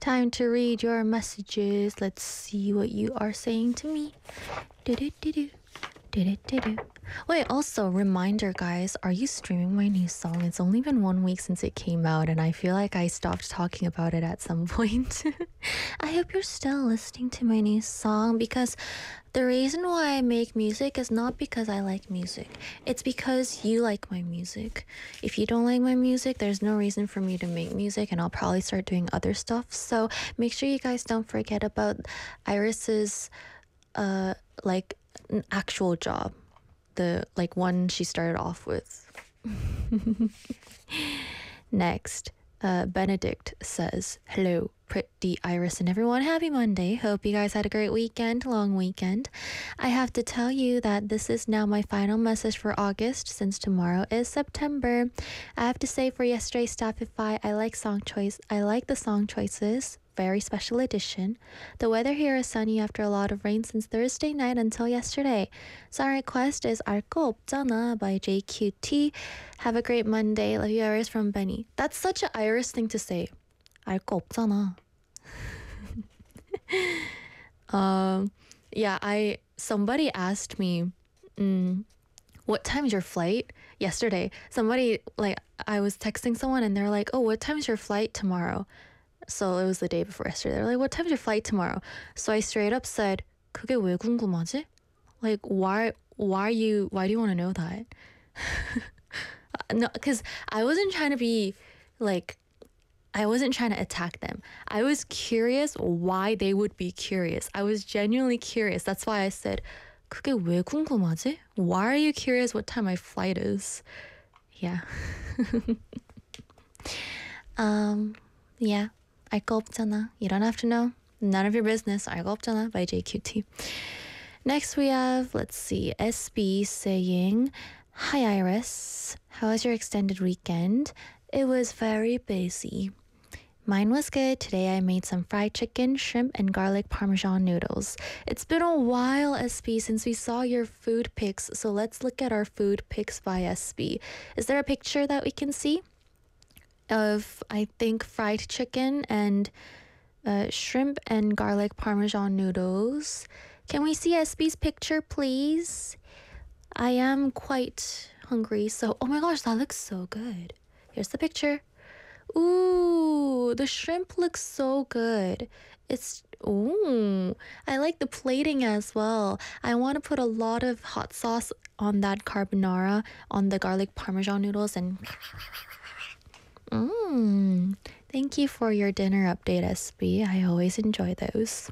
Time to read your messages. Let's see what you are saying to me. Do-do-do-do. Do-do-do-do. Wait, also, reminder, guys, are you streaming my new song? It's only been 1 week since it came out, and I feel like I stopped talking about it at some point. I hope you're still listening to my new song, because the reason why I make music is not because I like music. It's because you like my music. If you don't like my music, there's no reason for me to make music, and I'll probably start doing other stuff. So make sure you guys don't forget about Iris's like an actual job, the like one she started off with. Next, Benedict says, hello, pretty Iris and everyone. Happy Monday. Hope you guys had a great weekend, long weekend. I have to tell you that this is now my final message for August, since tomorrow is September. I have to say, for yesterday's Stopify, I like the song choices. Very special edition. The weather here is sunny after a lot of rain since Thursday night until yesterday. Song request is 알 거 없잖아 by JQT. Have a great Monday. Love you, Iris, from Benny. That's such an Iris thing to say. 알 거 없잖아. Yeah, somebody asked me, what time is your flight? Yesterday. Somebody, like, I was texting someone and they're like, oh, what time is your flight tomorrow? So it was the day before yesterday. They're like, what time's your flight tomorrow? So I straight up said, 그게 왜 궁금하지? Like, why do you want to know that? No, because I wasn't trying to be like, I wasn't trying to attack them. I was curious why they would be curious. I was genuinely curious. That's why I said, 그게 왜 궁금하지? Why are you curious what time my flight is? Yeah. Yeah. 알 거 없잖아. You don't have to know. None of your business. 알 거 없잖아 by JQT. Next we have, let's see, SB saying, hi Iris, how was your extended weekend? It was very busy. Mine was good. Today I made some fried chicken, shrimp, and garlic parmesan noodles. It's been a while, SB, since we saw your food pics, so let's look at our food pics by SB. Is there a picture that we can see of, I think, fried chicken and shrimp and garlic parmesan noodles? Can we see SB's picture, please? I am quite hungry, so oh my gosh, that looks so good. Here's the picture. Ooh, the shrimp looks so good. I like the plating as well. I want to put a lot of hot sauce on that carbonara, on the garlic parmesan noodles, and thank you for your dinner update, SB. I always enjoy those.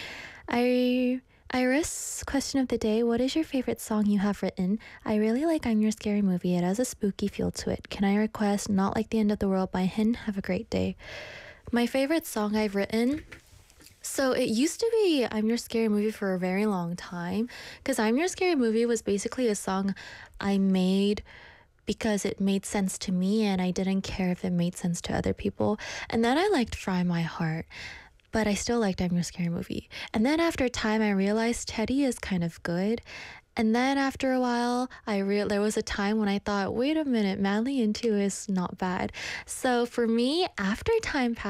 Iris, question of the day, what is your favorite song you have written? I really like I'm Your Scary Movie. It has a spooky feel to it. Can I request Not Like the End of the World by Hin? Have a great day. My favorite song I've written, so it used to be I'm Your Scary Movie for a very long time, because I'm Your Scary Movie was basically a song I made because it made sense to me and I didn't care if it made sense to other people. And then I liked Fry My Heart, but I still liked I'm Your Scary Movie. And then after time, I realized Teddy is kind of good. And then after a while, there was a time when I thought, wait a minute, Madly Into is not bad. So for me, after time passed,